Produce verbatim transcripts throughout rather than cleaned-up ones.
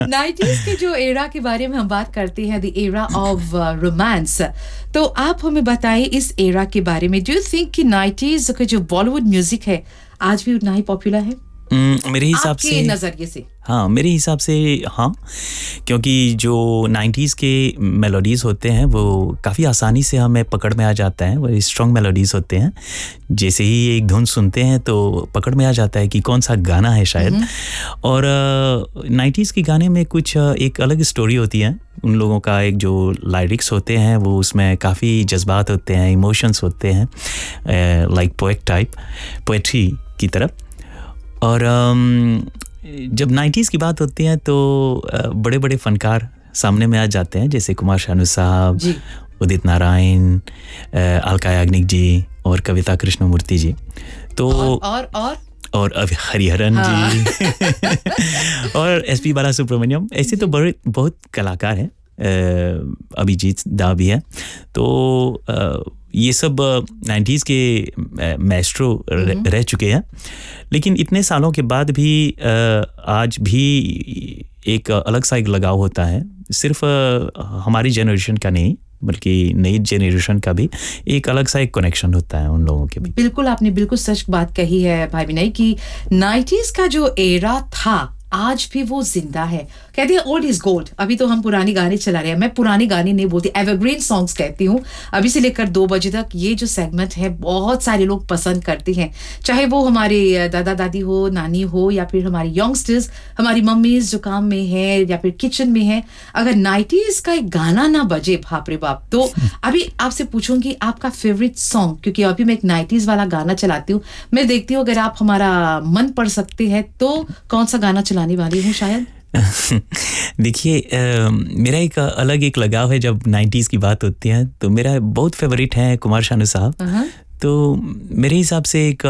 Nineties के जो era के बारे में हम बात करते हैं, द एरा ऑफ रोमांस, तो आप हमें बताइए इस एरा के बारे में. डू यू थिंक कि नाइंटीज़ का जो बॉलीवुड म्यूजिक है आज भी उतना ही पॉपुलर है? Mm, मेरे हिसाब से आपके नज़रिए से. हाँ, मेरे हिसाब से हाँ, क्योंकि जो नाइंटीज़ के मेलोडीज़ होते हैं वो काफ़ी आसानी से हमें पकड़ में आ जाता है. वो स्ट्रॉन्ग मेलोडीज़ होते हैं, जैसे ही एक धुन सुनते हैं तो पकड़ में आ जाता है कि कौन सा गाना है शायद. और नाइंटीज़ के गाने में कुछ एक अलग स्टोरी होती है. उन लोगों का एक जो लाइरिक्स होते हैं वो उसमें काफ़ी जज्बात होते हैं, इमोशंस होते हैं, लाइक पोएट टाइप, पोएट्री की तरफ. और जब नाइंटीज़ की बात होती है तो बड़े बड़े फनकार सामने में आ जाते हैं, जैसे कुमार शानू साहब, उदित नारायण, अलका याग्निक जी और कविता कृष्णमूर्ति जी. तो और और, और? और अभी हरिहरन हाँ. जी और एस पी बालासुब्रमण्यम. ऐसे तो बड़े बहुत कलाकार हैं. अभिजीत दा भी है. तो ये सब नाइंटीज़ के मैस्ट्रो रह चुके हैं. लेकिन इतने सालों के बाद भी आज भी एक अलग सा एक लगाव होता है. सिर्फ हमारी जनरेशन का नहीं बल्कि नई जनरेशन का भी एक अलग सा एक कनेक्शन होता है उन लोगों के भी. बिल्कुल, आपने बिल्कुल सच बात कही है भाई विनय कि नाइंटीज़ का जो एरा था आज भी वो जिंदा है. कहते हैं ओल्ड इज गोल्ड. अभी तो हम पुराने गाने चला रहे हैं. मैं पुराने गाने नहीं बोलती, एवरग्रीन सॉन्ग्स कहती हूँ. अभी से लेकर दो बजे तक ये जो सेगमेंट है बहुत सारे लोग पसंद करते हैं, चाहे वो हमारे दादा दादी हो, नानी हो, या फिर हमारी यंगस्टर्स, हमारी मम्मीज जो काम में है या फिर किचन में है. अगर नाइंटीज़ का एक गाना ना बजे, बाप रे बाप. तो अभी आपसे पूछूंगी आपका फेवरेट सॉन्ग, क्योंकि अभी मैं एक नाइंटीज़ वाला गाना चलाती हूँ. मैं देखती हूँ अगर आप हमारा मन पढ़ सकते हैं तो कौन सा गाना चलाने वाली हूँ शायद. देखिए, मेरा एक अलग एक लगाव है जब नाइंटीज़ की बात होती है. तो मेरा बहुत फेवरेट है कुमार शानू साहब. तो मेरे हिसाब से एक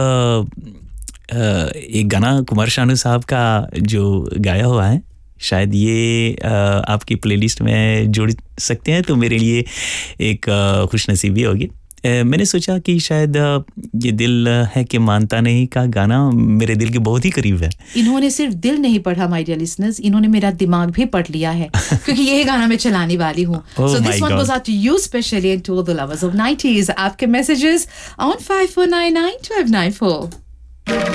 एक गाना कुमार शानू साहब का जो गाया हुआ है, शायद ये आपकी प्लेलिस्ट में जोड़ सकते हैं तो मेरे लिए एक खुशनसीबी होगी. मैंने सोचा कि शायद ये दिल है कि मानता नहीं का गाना मेरे दिल के बहुत ही करीब है. इन्होंने सिर्फ दिल नहीं पढ़ा माय डियर लिसनर्स, इन्होंने मेरा दिमाग भी पढ़ लिया है क्योंकि यही गाना मैं चलाने वाली हूँ. So this one goes out to you specially and to the lovers of nineties. आपके messages on five four nine nine to five nine four.